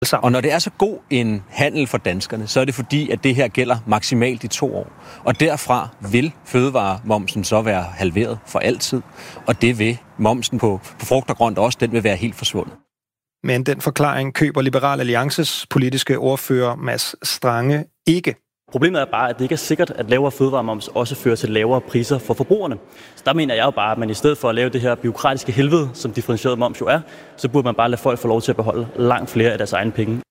Og når det er så god en handel for danskerne, så er det fordi, at det her gælder maksimalt i 2 år. Og derfra vil fødevaremomsen så være halveret for altid. Og det vil momsen på frugt og grønt også, den vil være helt forsvundet. Men den forklaring køber Liberal Alliances politiske ordfører Mads Strange ikke. Problemet er bare, at det ikke er sikkert, at lavere fødevaremoms også fører til lavere priser for forbrugerne. Så der mener jeg jo bare, at man i stedet for at lave det her bureaukratiske helvede, som differentieret moms jo er, så burde man bare lade folk få lov til at beholde langt flere af deres egne penge.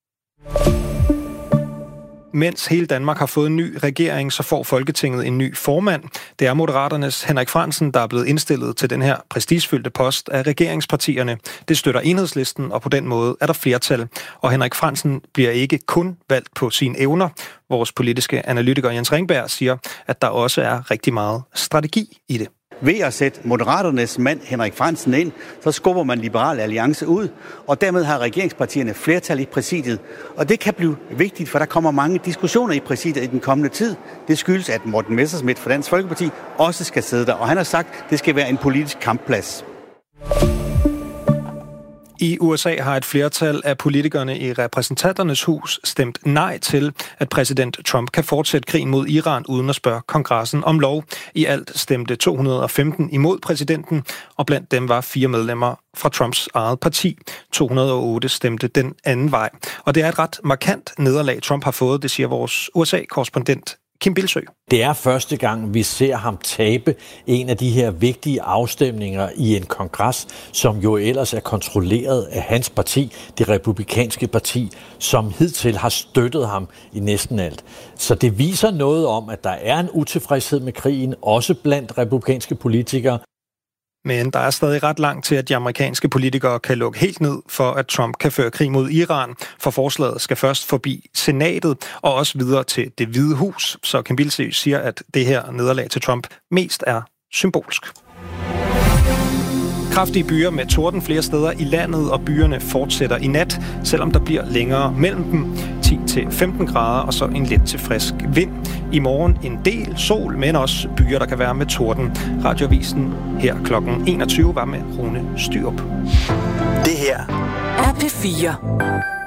Mens hele Danmark har fået en ny regering, så får Folketinget en ny formand. Det er Moderaternes Henrik Frandsen, der er blevet indstillet til den her prestigefyldte post af regeringspartierne. Det støtter Enhedslisten, og på den måde er der flertal. Og Henrik Frandsen bliver ikke kun valgt på sine evner. Vores politiske analytiker Jens Ringberg siger, at der også er rigtig meget strategi i det. Ved at sætte Moderaternes mand Henrik Frandsen ind, så skubber man Liberal Alliance ud, og dermed har regeringspartierne flertal i præsidiet. Og det kan blive vigtigt, for der kommer mange diskussioner i præsidiet i den kommende tid. Det skyldes, at Morten Messerschmidt fra Dansk Folkeparti også skal sidde der, og han har sagt, at det skal være en politisk kampplads. I USA har et flertal af politikerne i repræsentanternes hus stemt nej til, at præsident Trump kan fortsætte krigen mod Iran uden at spørge kongressen om lov. I alt stemte 215 imod præsidenten, og blandt dem var 4 medlemmer fra Trumps eget parti. 208 stemte den anden vej. Og det er et ret markant nederlag, Trump har fået, det siger vores USA-korrespondent Kim Bilsø. Det er første gang, vi ser ham tabe en af de her vigtige afstemninger i en kongres, som jo ellers er kontrolleret af hans parti, det republikanske parti, som hidtil har støttet ham i næsten alt. Så det viser noget om, at der er en utilfredshed med krigen, også blandt republikanske politikere. Men der er stadig ret langt til, at de amerikanske politikere kan lukke helt ned for, at Trump kan føre krig mod Iran. For forslaget skal først forbi senatet og også videre til Det Hvide Hus. Så Kim Bilsø siger, at det her nederlag til Trump mest er symbolsk. Kraftige byer med torden flere steder i landet, og byerne fortsætter i nat, selvom der bliver længere mellem dem. 10-15 grader og så en let til frisk vind. I morgen en del sol, men også byer, der kan være med torden. Radioavisen her kl. 21 var med Rune Styrup. Det her er P4.